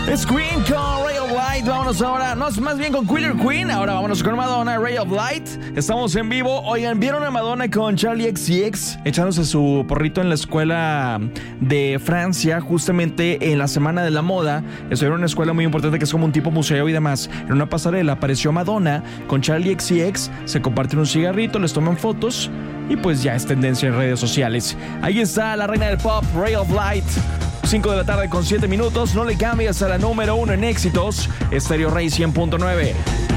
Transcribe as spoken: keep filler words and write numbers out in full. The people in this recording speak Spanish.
Es Queen con Ray of Light. Vámonos ahora, no, más bien con Killer Queen. Ahora vámonos con Madonna, Ray of Light. Estamos en vivo. Oigan, ¿vieron a Madonna con Charli X C X echándose su porrito en la escuela de Francia, justamente en la Semana de la Moda? Estuvieron en una escuela muy importante que es como un tipo museo y demás. En una pasarela apareció Madonna con Charli X C X. Se compartieron un cigarrito, les toman fotos y pues ya es tendencia en redes sociales. Ahí está la reina del pop, Ray of Light. cinco de la tarde con siete minutos. No le cambies a la número uno en éxitos. Stereo Rey cien punto nueve.